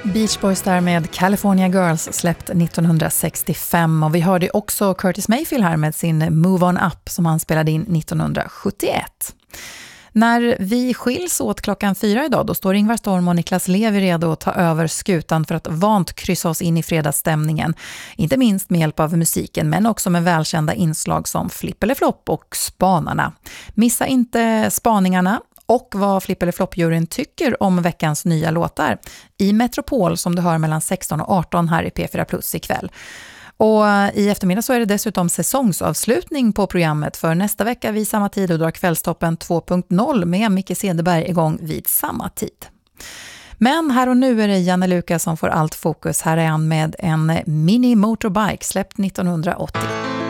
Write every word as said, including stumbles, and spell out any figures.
Beach Boys där med California Girls, släppt nittonhundrasextiofem, och vi hörde också Curtis Mayfield här med sin Move On Up som han spelade in nittonhundrasjuttioett. När vi skiljs åt klockan fyra idag, då står Ingvar Storm och Niklas Levi redo att ta över skutan för att vant kryssa oss in i fredagsstämningen. Inte minst med hjälp av musiken, men också med välkända inslag som Flipp eller Flopp och Spanarna. Missa inte spaningarna och vad Flipp eller Flopp-juryn tycker om veckans nya låtar i Metropol som du hör mellan sexton och arton här i P fyra Plus ikväll. Och i eftermiddag så är det dessutom säsongsavslutning på programmet, för nästa vecka vid samma tid och drar Kvällstoppen två punkt noll med Micke Cederberg igång vid samma tid. Men här och nu är det Janne Lukas som får allt fokus. Här är han med en Mini Motorbike släppt nittonhundraåttio.